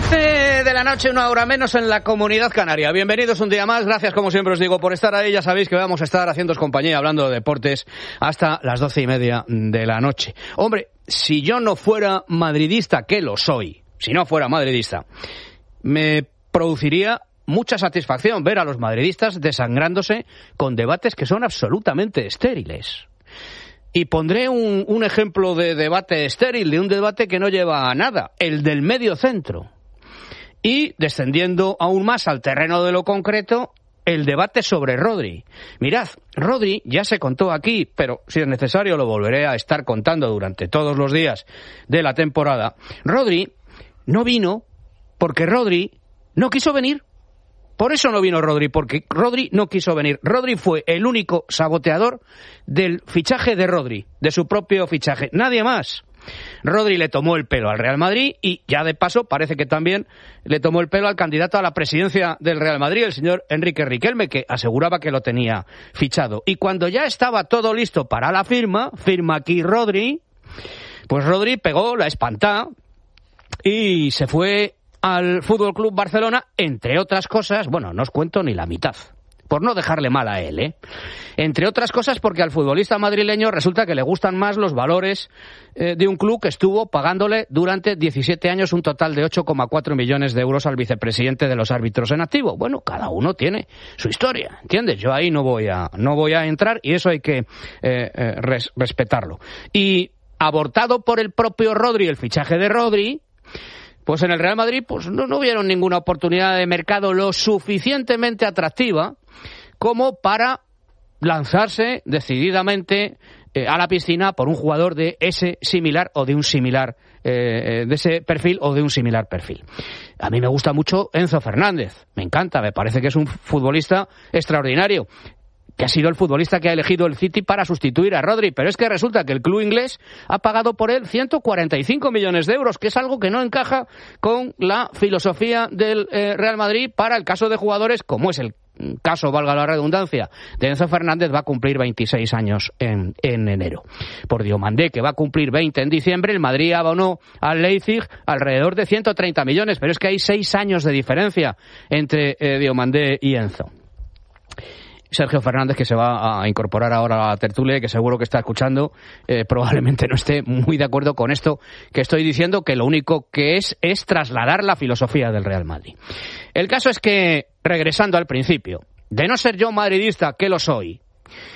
11 de la noche, 1 hora menos en la Comunidad Canaria. Bienvenidos un día más, gracias como siempre os digo por estar ahí. Ya sabéis que vamos a estar haciéndoos compañía hablando de deportes hasta las 12:30 de la noche. Hombre, si yo no fuera madridista, que lo soy, si no fuera madridista, me produciría mucha satisfacción ver a los madridistas desangrándose con debates que son absolutamente estériles. Y pondré un ejemplo de debate estéril, de un debate que no lleva a nada, el del medio centro. Y, descendiendo aún más al terreno de lo concreto, el debate sobre Rodri. Mirad, Rodri ya se contó aquí, pero si es necesario lo volveré a estar contando durante todos los días de la temporada. Rodri no vino porque Rodri no quiso venir. Por eso no vino Rodri, porque Rodri no quiso venir. Rodri fue el único saboteador del fichaje de Rodri, de su propio fichaje. Nadie más. Rodri le tomó el pelo al Real Madrid y ya de paso parece que también le tomó el pelo al candidato a la presidencia del Real Madrid, el señor Enrique Riquelme, que aseguraba que lo tenía fichado. Y cuando ya estaba todo listo para la firma aquí Rodri, pues Rodri pegó la espantada y se fue al Fútbol Club Barcelona, entre otras cosas, bueno, no os cuento ni la mitad, por no dejarle mal a él, entre otras cosas porque al futbolista madrileño resulta que le gustan más los valores de un club que estuvo pagándole durante 17 años un total de 8,4 millones de euros al vicepresidente de los árbitros en activo. Bueno, cada uno tiene su historia, ¿entiendes? Yo ahí no voy a entrar y eso hay que respetarlo. Y abortado por el propio Rodri, el fichaje de Rodri, pues en el Real Madrid pues no vieron ninguna oportunidad de mercado lo suficientemente atractiva como para lanzarse decididamente a la piscina por un jugador de ese similar o de un similar, de ese perfil o de un similar perfil. A mí me gusta mucho Enzo Fernández, me encanta, me parece que es un futbolista extraordinario, que ha sido el futbolista que ha elegido el City para sustituir a Rodri, pero es que resulta que el club inglés ha pagado por él 145 millones de euros, que es algo que no encaja con la filosofía del Real Madrid para el caso de jugadores, como es el caso, valga la redundancia, de Enzo Fernández. Va a cumplir 26 años en enero. Por Diomandé, que va a cumplir 20 en diciembre, el Madrid abonó al Leipzig alrededor de 130 millones, pero es que hay 6 años de diferencia entre Diomandé y Enzo. Sergio Fernández, que se va a incorporar ahora a la tertulia, que seguro que está escuchando, probablemente no esté muy de acuerdo con esto que estoy diciendo, que lo único que es trasladar la filosofía del Real Madrid. El caso es que, regresando al principio, de no ser yo madridista, que lo soy,